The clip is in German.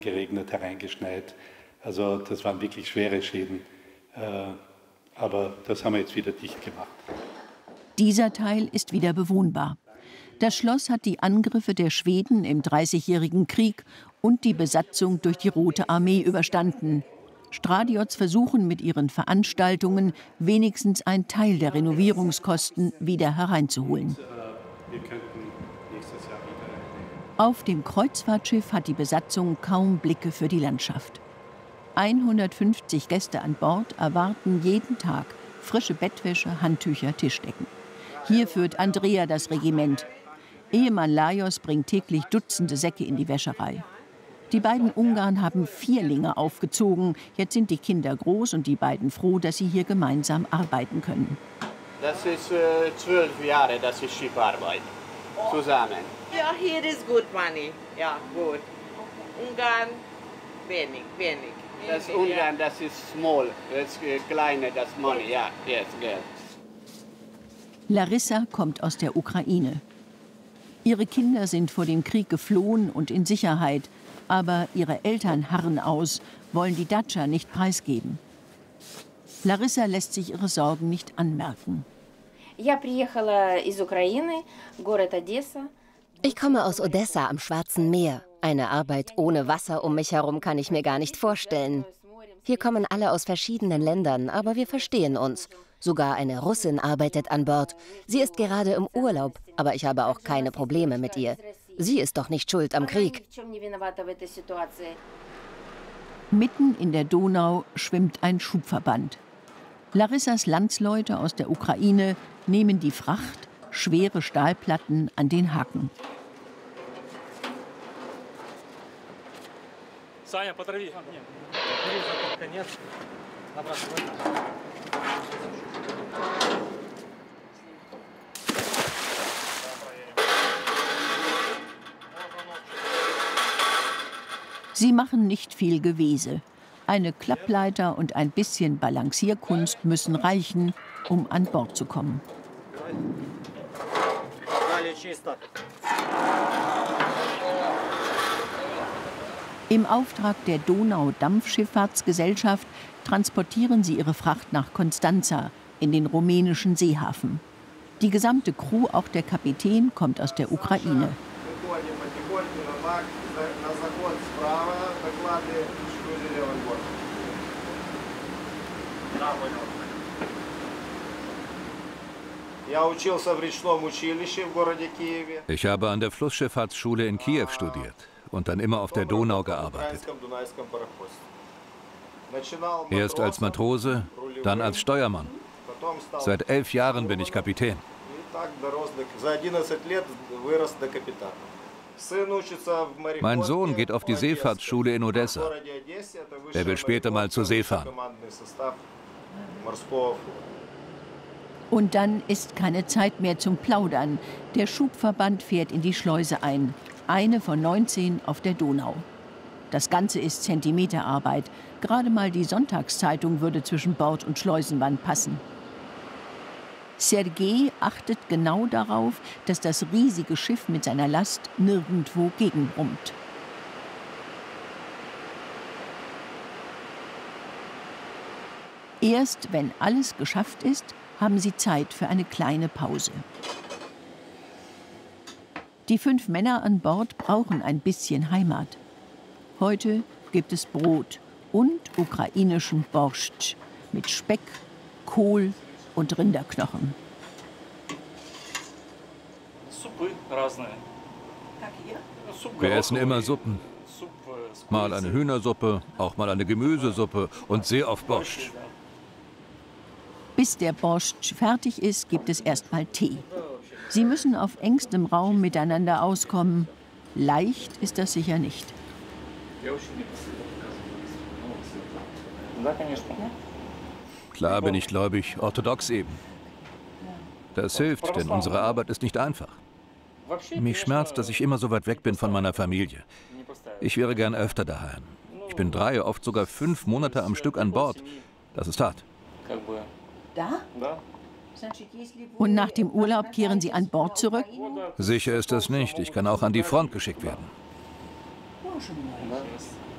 Geregnet, hereingeschneit. Also das waren wirklich schwere Schäden. Aber das haben wir jetzt wieder dicht gemacht. Dieser Teil ist wieder bewohnbar. Das Schloss hat die Angriffe der Schweden im Dreißigjährigen Krieg und die Besatzung durch die Rote Armee überstanden. Stradiots versuchen mit ihren Veranstaltungen wenigstens einen Teil der Renovierungskosten wieder hereinzuholen. Auf dem Kreuzfahrtschiff hat die Besatzung kaum Blicke für die Landschaft. 150 Gäste an Bord erwarten jeden Tag frische Bettwäsche, Handtücher, Tischdecken. Hier führt Andrea das Regiment. Ehemann Lajos bringt täglich Dutzende Säcke in die Wäscherei. Die beiden Ungarn haben Vierlinge aufgezogen. Jetzt sind die Kinder groß und die beiden froh, dass sie hier gemeinsam arbeiten können. Das ist 12 Jahre, dass ich Schiff arbeite. Zusammen. Ja, hier ist gut money. Ja, gut. Ungarn, wenig. Das Ungarn, das ist small. Das ist kleine, das money. Ja, yes, Geld. Larissa kommt aus der Ukraine. Ihre Kinder sind vor dem Krieg geflohen und in Sicherheit. Aber ihre Eltern harren aus, wollen die Datscha nicht preisgeben. Larissa lässt sich ihre Sorgen nicht anmerken. Ich komme aus Odessa am Schwarzen Meer. Eine Arbeit ohne Wasser um mich herum kann ich mir gar nicht vorstellen. Hier kommen alle aus verschiedenen Ländern, aber wir verstehen uns. Sogar eine Russin arbeitet an Bord. Sie ist gerade im Urlaub, aber ich habe auch keine Probleme mit ihr. Sie ist doch nicht schuld am Krieg. Mitten in der Donau schwimmt ein Schubverband. Larissas Landsleute aus der Ukraine nehmen die Fracht, schwere Stahlplatten an den Haken. Sie machen nicht viel Gewese. Eine Klappleiter und ein bisschen Balancierkunst müssen reichen, um an Bord zu kommen. Im Auftrag der Donau-Dampfschifffahrtsgesellschaft transportieren sie ihre Fracht nach Constanța, in den rumänischen Seehafen. Die gesamte Crew, auch der Kapitän, kommt aus der Ukraine. Ich habe an der Flussschifffahrtsschule in Kiew studiert und dann immer auf der Donau gearbeitet. Erst als Matrose, dann als Steuermann. Seit 11 Jahren bin ich Kapitän. Mein Sohn geht auf die Seefahrtsschule in Odessa. Er will später mal zur See fahren. Und dann ist keine Zeit mehr zum Plaudern. Der Schubverband fährt in die Schleuse ein. Eine von 19 auf der Donau. Das Ganze ist Zentimeterarbeit. Gerade mal die Sonntagszeitung würde zwischen Bord und Schleusenwand passen. Sergej achtet genau darauf, dass das riesige Schiff mit seiner Last nirgendwo gegenbrummt. Erst wenn alles geschafft ist, haben sie Zeit für eine kleine Pause. Die 5 Männer an Bord brauchen ein bisschen Heimat. Heute gibt es Brot und ukrainischen Borscht mit Speck, Kohl und Rinderknochen. Wir essen immer Suppen. Mal eine Hühnersuppe, auch mal eine Gemüsesuppe und sehr oft Borscht. Bis der Borscht fertig ist, gibt es erstmal Tee. Sie müssen auf engstem Raum miteinander auskommen. Leicht ist das sicher nicht. Klar bin ich gläubig, orthodox eben. Das hilft, denn unsere Arbeit ist nicht einfach. Mich schmerzt, dass ich immer so weit weg bin von meiner Familie. Ich wäre gern öfter daheim. Ich bin 3, oft sogar 5 Monate am Stück an Bord. Das ist hart. Und nach dem Urlaub kehren Sie an Bord zurück? Sicher ist das nicht. Ich kann auch an die Front geschickt werden.